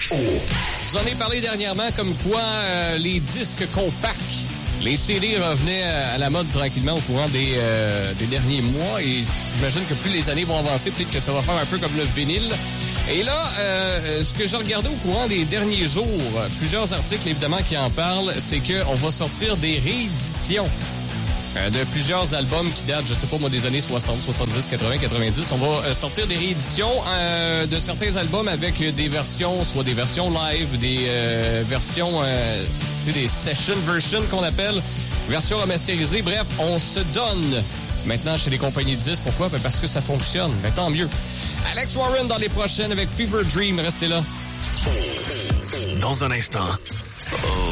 Je vous en ai parlé dernièrement comme quoi les disques compacts, les CD revenaient à la mode tranquillement au courant des derniers mois. Et j'imagine que plus les années vont avancer, peut-être que ça va faire un peu comme le vinyle. Et là, ce que j'ai regardé au courant des derniers jours, plusieurs articles évidemment qui en parlent, c'est qu'on va sortir des rééditions de plusieurs albums qui datent, je sais pas moi, des années 60, 70, 80, 90. On va sortir des rééditions de certains albums avec des versions, soit des versions live, des versions, tu sais, des session versions qu'on appelle, versions remasterisées. Bref, on se donne maintenant chez les compagnies de disques. Pourquoi? Ben parce que ça fonctionne. Ben tant mieux. Alex Warren dans les prochaines avec Fever Dream. Restez là. Dans un instant,